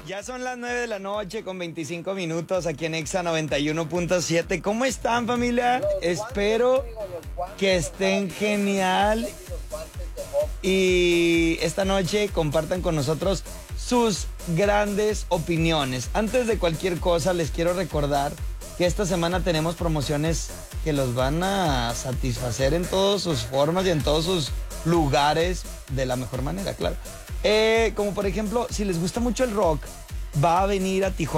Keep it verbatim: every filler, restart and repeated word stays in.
Ya son las nueve de la noche con veinticinco minutos aquí en Exa noventa y uno punto siete. ¿Cómo están, familia? Espero que estén genial y esta noche compartan con nosotros sus grandes opiniones. Antes de cualquier cosa, les quiero recordar que esta semana tenemos promociones que los van a satisfacer en todas sus formas y en todos sus lugares de la mejor manera, claro. Eh, como por ejemplo, si les gusta mucho el rock, va a venir a Tijuana